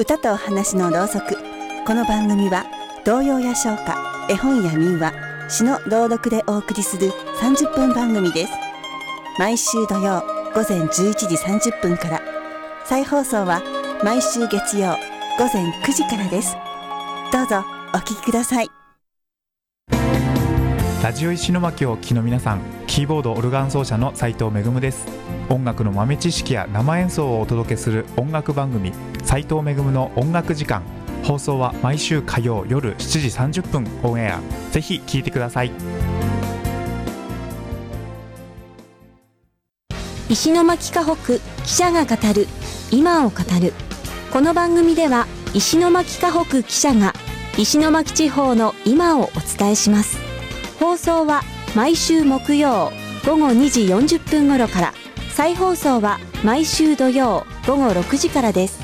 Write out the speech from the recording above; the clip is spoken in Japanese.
歌とお話のろうそく。この番組は童謡や唱歌、絵本や民話、詩の朗読でお送りする30分番組です。毎週土曜午前11時30分から、再放送は毎週月曜午前9時からです。どうぞお聞きください。 ラジオ石巻をお聞きの皆さん、キーボードオルガン奏者の斉藤恵です。音楽の豆知識や生演奏をお届けする音楽番組、斉藤恵の音楽時間。放送は毎週火曜夜7時30分オンエア。ぜひ聞いてください。 石巻河北記者が語る今を語る。この番組では石巻河北記者が石巻地方の今をお伝えします。放送は毎週木曜午後2時40分頃から、再放送は毎週土曜午後6時からです。